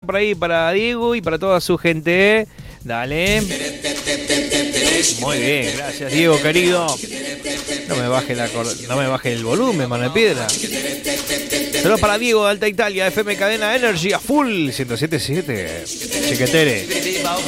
por ahí para Diego y para toda su gente. Dale. Muy bien, gracias Diego, querido. No me baje el volumen, mano de piedra. Saludos para Diego de Alta Italia, FM Cadena Energy a full 107.7. Chiquetere.